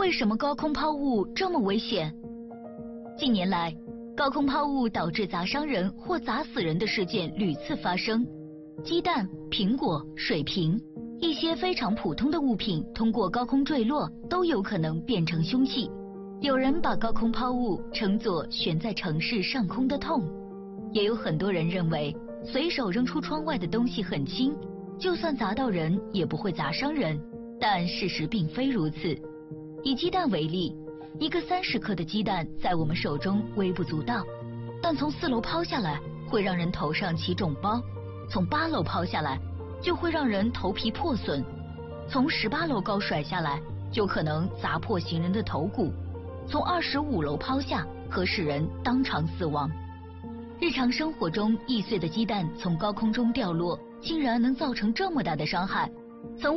为什么高空抛物这么危险？近年来，高空抛物导致砸伤人或砸死人的事件屡次发生。鸡蛋、苹果、水瓶，一些非常普通的物品通过高空坠落都有可能变成凶器。有人把高空抛物称作悬在城市上空的痛，也有很多人认为随手扔出窗外的东西很轻，就算砸到人也不会砸伤人，但事实并非如此。以鸡蛋为例，一个30克的鸡蛋在我们手中微不足道，但从4楼抛下来会让人头上起肿包，从8楼抛下来就会让人头皮破损，从18楼高甩下来就可能砸破行人的头骨，从25楼抛下可使人当场死亡。日常生活中易碎的鸡蛋从高空中掉落，竟然能造成这么大的伤害。